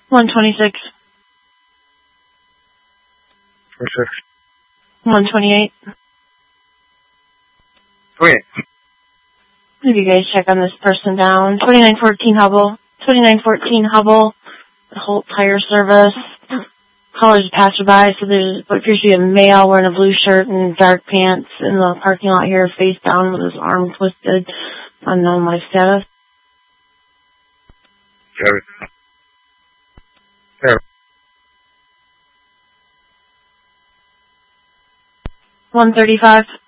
126. 26. 128. 28. Have you guys check on this person down? 2914 Hubble. 2914 Hubble. The Holt Tire Service. College passerby, so there's what appears to be a male wearing a blue shirt and dark pants in the parking lot here, face down with his arm twisted. Unknown life status. Got it. Got it. 135.